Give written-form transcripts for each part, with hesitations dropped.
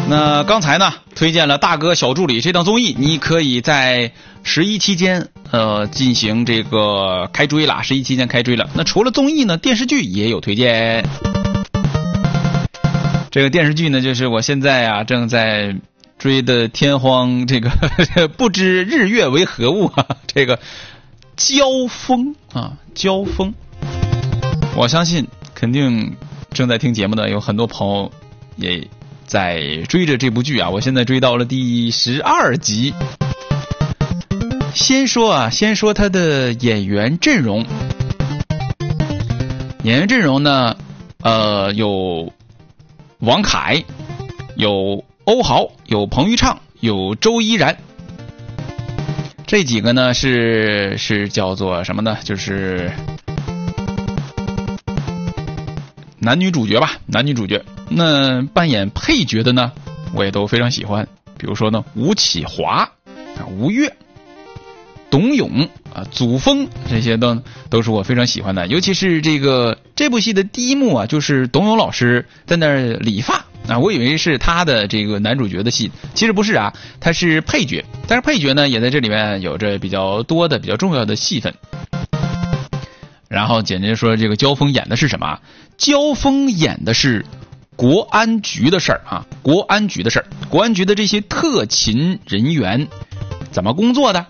那刚才呢推荐了大哥小助理这档综艺，你可以在11期间进行这个开追了，11期间开追了。那除了综艺呢，电视剧也有推荐。这个电视剧呢，就是我现在啊正在追的天荒，这个不知日月为何物啊，这个交锋啊，交锋。我相信肯定正在听节目的有很多朋友也在追着这部剧啊，我现在追到了第12集。先说他的演员阵容。演员阵容呢，有王凯，有欧豪，有彭昱畅，有周依然。这几个呢是叫做什么呢？就是男女主角吧，男女主角。那扮演配角的呢，我也都非常喜欢。比如说呢，吴启华、吴越、董永啊、祖峰，这些都是我非常喜欢的。尤其是这部戏的第一幕啊，就是董永老师在那儿理发啊，我以为是他的这个男主角的戏，其实不是啊，他是配角。但是配角呢，也在这里面有着比较多的、比较重要的戏份。然后简直说，这个焦峰演的是什么？焦峰演的是国安局的事儿啊，国安局的事儿，国安局的这些特勤人员怎么工作的？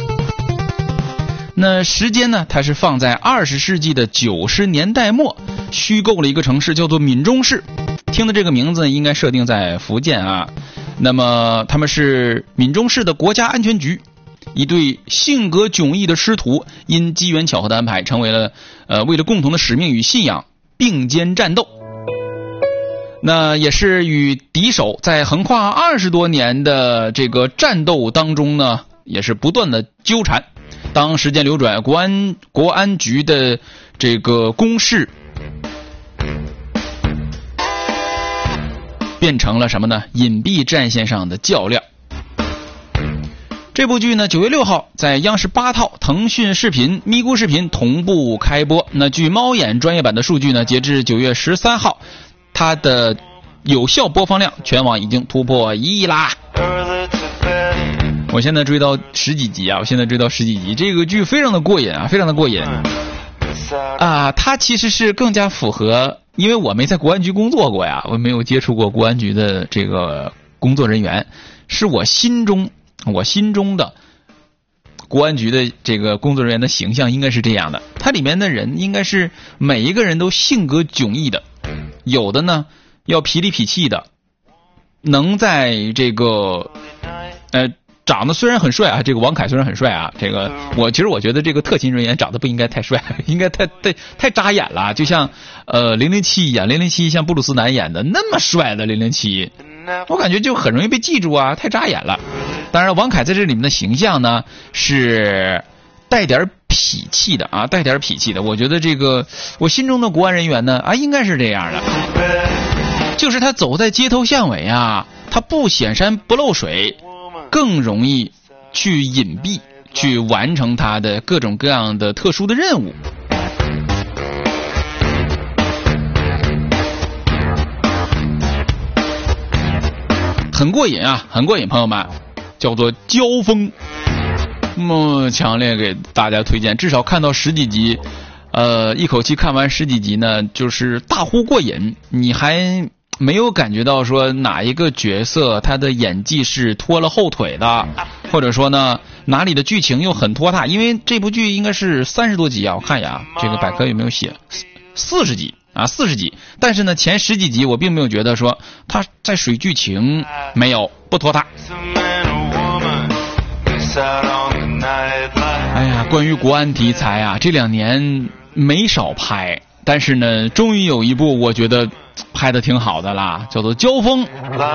那时间呢，它是放在20世纪的90年代末，虚构了一个城市叫做闽中市。听的这个名字应该设定在福建啊。那么他们是闽中市的国家安全局，一对性格迥异的师徒，因机缘巧合的安排，成为了为了共同的使命与信仰并肩战斗。那也是与敌手在横跨20多年的这个战斗当中呢，也是不断的纠缠。当时间流转，国安局的这个公事变成了什么呢？隐蔽战线上的较量。这部剧呢，9月6号在央视8套、腾讯视频、咪咕视频同步开播。那据猫眼专业版的数据呢，截至9月13号，它的有效播放量全网已经突破1亿啦。我现在追到十几集，这个剧非常的过瘾啊，非常的过瘾啊！它其实是更加符合，因为我没在国安局工作过呀，我没有接触过国安局的这个工作人员，是我心中的国安局的这个工作人员的形象应该是这样的。它里面的人应该是每一个人都性格迥异的，有的呢要痞里痞气的，能在这个长得虽然很帅啊，这个王凯虽然很帅啊，这个其实我觉得这个特勤人员长得不应该太帅，应该太扎眼了，就像007演007，像布鲁斯南演的那么帅的007，我感觉就很容易被记住啊，太扎眼了。当然王凯在这里面的形象呢是带点痞气的啊，带点痞气的。我觉得这个我心中的国安人员呢应该是这样的，就是他走在街头巷尾啊，他不显山不漏水，更容易去隐蔽，去完成他的各种各样的特殊的任务。很过瘾啊，很过瘾，朋友们，叫做交锋。强烈给大家推荐，至少看到10几集，一口气看完10几集呢，就是大呼过瘾。你还没有感觉到说哪一个角色他的演技是拖了后腿的，或者说呢哪里的剧情又很拖沓，因为这部剧应该是30多集啊，我看一下这个百科有没有写40集啊，40集。但是呢前10几集我并没有觉得说他在水剧情，没有，不拖沓。哎呀，关于国安题材啊，这2年没少拍，但是呢终于有一部我觉得拍得挺好的啦，叫做交锋。